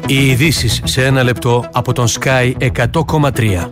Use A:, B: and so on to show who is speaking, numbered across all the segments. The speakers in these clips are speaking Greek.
A: Οι ειδήσεις σε ένα λεπτό από τον Sky 100,3.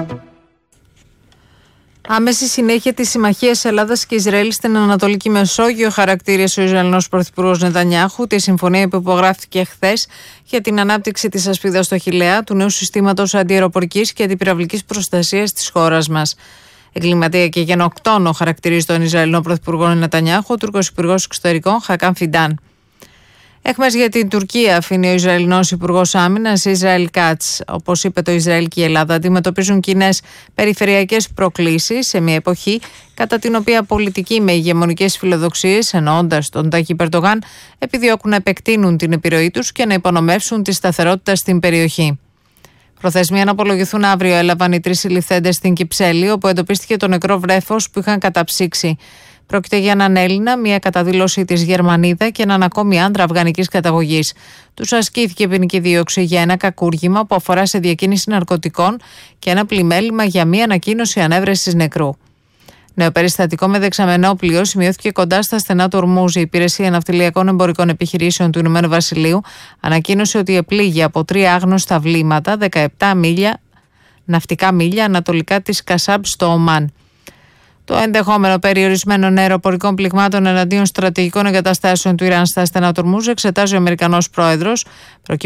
B: Άμεση συνέχεια της συμμαχίας Ελλάδας και Ισραήλ στην Ανατολική Μεσόγειο χαρακτήρισε ο Ισραηλινός Πρωθυπουργός Νετανιάχου τη συμφωνία που υπογράφηκε χθες για την ανάπτυξη της ασπίδας στο Χιλέα, του νέου συστήματος αντιαεροπορικής και αντιπυραυλικής προστασίας της χώρας μας. Εγκληματία και γενοκτόνο χαρακτηρίζει τον Ισραηλινό Πρωθυπουργό Νετανιάχου, ο Τούρκος Υπουργός Εξωτερικών Χακάν Φιντάν. Έχμες για την Τουρκία αφήνει ο Ισραηλινός Υπουργός Άμυνας Ισραήλ Κάτς. Όπως είπε, το Ισραήλ και η Ελλάδα αντιμετωπίζουν κοινές περιφερειακές προκλήσεις σε μια εποχή κατά την οποία πολιτικοί με ηγεμονικές φιλοδοξίες, εννοώντας τον Τάκη Ερντογάν, επιδιώκουν να επεκτείνουν την επιρροή τους και να υπονομεύσουν τη σταθερότητα στην περιοχή. Προθεσμία να απολογηθούν αύριο έλαβαν οι 3 συλληφθέντες στην Κυψέλη, όπου εντοπίστηκε το νεκρό βρέφος που είχαν καταψύξει. Πρόκειται για έναν Έλληνα, μία καταδήλωση της Γερμανίδα και έναν ακόμη άντρα αφγανικής καταγωγής. Τους ασκήθηκε ποινική δίωξη για ένα κακούργημα που αφορά σε διακίνηση ναρκωτικών και ένα πλημέλημα για μία ανακοίνωση ανέβρεσης νεκρού. Νέο περιστατικό με δεξαμενό πλοίο σημειώθηκε κοντά στα στενά του Ορμούζ. Η Υπηρεσία Ναυτιλιακών Εμπορικών Επιχειρήσεων του Ηνωμένου Βασιλείου ανακοίνωσε ότι επλήγει από 3 άγνωστα βλήματα 17 ναυτικά μίλια ανατολικά της Κασάμπ στο Ομάν. Το ενδεχόμενο περιορισμένων αεροπορικών πληγμάτων εναντίον στρατηγικών εγκαταστάσεων του Ιράν στα στενά του Ορμούζ εξετάζει ο Αμερικανός πρόεδρος,